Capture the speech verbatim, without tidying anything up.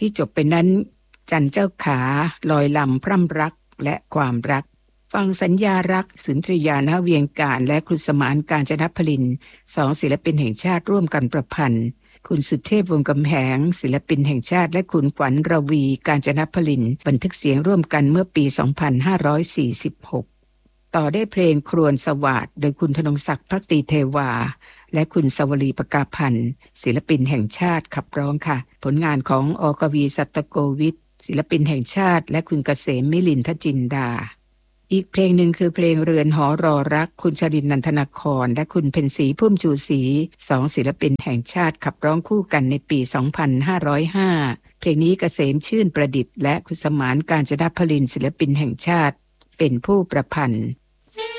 ที่จบไปนั้นจันเจ้าขาลอยลำพร่ำรักและความรักฟังสัญญารักสุนทรียาณเวียงการและครูสมานกาญจนพลินสองศิลปินแห่งชาติร่วมกันประพันธ์คุณสุเทพวงศ์กำแหงศิลปินแห่งชาติและคุณขวัญรวีกาญจนพลินบันทึกเสียงร่วมกันเมื่อปี สองพันห้าร้อยสี่สิบหก ต่อได้เพลงครวญสวาทโดยคุณธนงศักดิ์ภักดีเทวาและคุณสวลีปกาพันธ์ศิลปินแห่งชาติขับร้องค่ะผลงานของอกวีสัตโกวิทศิลปินแห่งชาติและคุณเกษมมิลินทจินดาอีกเพลงหนึ่งคือเพลงเรือนหอรอรักคุณชรินทร์นันทนครและคุณเพ็ญศรีพุ่มชูศรีสองศิลปินแห่งชาติขับร้องคู่กันในปี สองพันห้าร้อยห้า เพลงนี้เกษมชื่นประดิษฐ์และคุณสมานกาญจนพลินศิลปินแห่งชาติเป็นผู้ประพันธ์